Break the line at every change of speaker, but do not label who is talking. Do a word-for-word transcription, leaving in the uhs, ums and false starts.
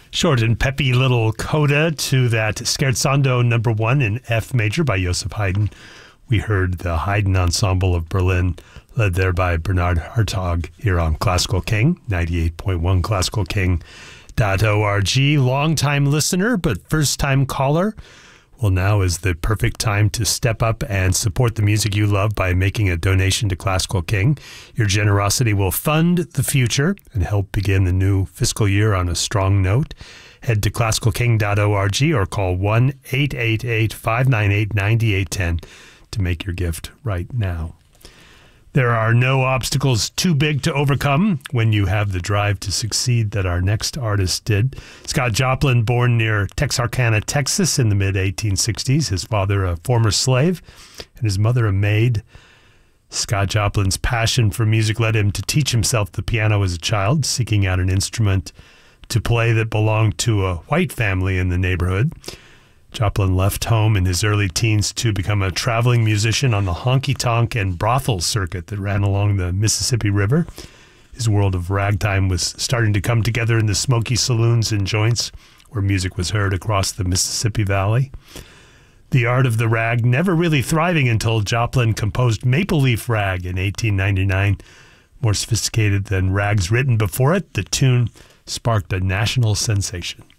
Short and peppy little coda to that Scherzando number one in F major by Joseph Haydn. We heard the Haydn Ensemble of Berlin, led there by Bernard Hartog, here on Classical King, ninety-eight point one classical king dot org. Long-time listener, but first-time caller. Well, now is the perfect time to step up and support the music you love by making a donation to Classical King. Your generosity will fund the future and help begin the new fiscal year on a strong note. Head to classical king dot org or call one eight eight eight, five nine eight, nine eight one zero to make your gift right now. There are no obstacles too big to overcome when you have the drive to succeed that our next artist did. Scott Joplin, born near Texarkana, Texas in the mid eighteen sixties, his father a former slave and his mother a maid. Scott Joplin's passion for music led him to teach himself the piano as a child, seeking out an instrument to play that belonged to a white family in the neighborhood. Joplin left home in his early teens to become a traveling musician on the honky-tonk and brothel circuit that ran along the Mississippi River. His world of ragtime was starting to come together in the smoky saloons and joints where music was heard across the Mississippi Valley. The art of the rag never really thriving until Joplin composed Maple Leaf Rag in eighteen ninety-nine. More sophisticated than rags written before it, the tune sparked a national sensation.